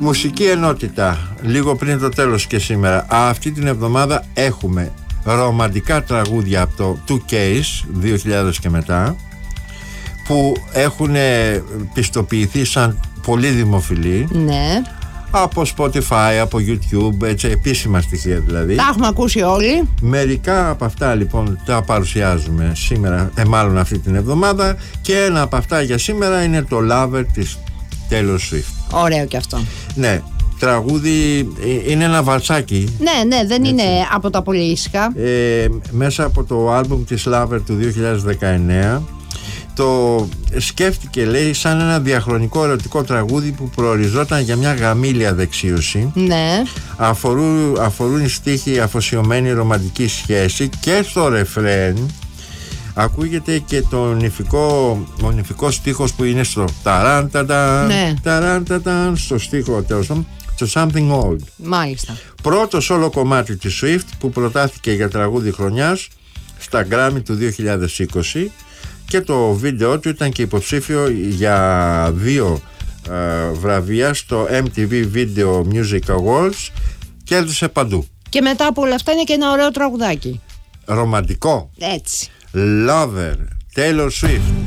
Μουσική ενότητα, λίγο πριν το τέλος και σήμερα. Αυτή την εβδομάδα έχουμε ρομαντικά τραγούδια από το 2Case 2000 και μετά, που έχουν πιστοποιηθεί σαν πολύ δημοφιλή. Ναι. Από Spotify, από YouTube, έτσι, επίσημα στοιχεία δηλαδή. Τα έχουμε ακούσει όλοι. Μερικά από αυτά λοιπόν τα παρουσιάζουμε σήμερα, μάλλον αυτή την εβδομάδα. Και ένα από αυτά για σήμερα είναι το Lover της Taylor Swift. Ωραίο και αυτό. Ναι, τραγούδι, είναι ένα βαλσάκι. Ναι, δεν έτσι είναι από τα πολύ ήσυχα. Μέσα από το άλμπουμ της Lover του 2019. Το σκέφτηκε, λέει, σαν ένα διαχρονικό ερωτικό τραγούδι που προοριζόταν για μια γαμήλια δεξίωση. Ναι. Αφορούν οι στίχοι αφοσιωμένη ρομαντική σχέση, και στο ρεφρέν ακούγεται και ο νηφικός στίχος που είναι στο ταράνταταν, ναι, ταράνταταν, στο στίχο τέλος πάντων, το Something Old. Μάλιστα. Πρώτο σόλο κομμάτι της Swift που προτάθηκε για τραγούδι χρονιάς στα Grammy του 2020, και το βίντεο του ήταν και υποψήφιο για 2 βραβεία στο MTV Video Music Awards και έδωσε παντού. Και μετά από όλα αυτά είναι και ένα ωραίο τραγουδάκι. Ρομαντικό. Έτσι. Lover, Taylor Swift.